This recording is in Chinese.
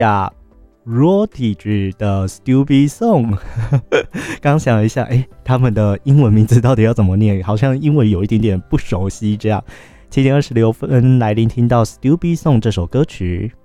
呀 Voltage 的 Stupid Song 刚想了一下，他们的英文名字到底要怎么念，好像英文有一点点不熟悉这样。7:26来聆听到 Stupid Song 这首歌曲。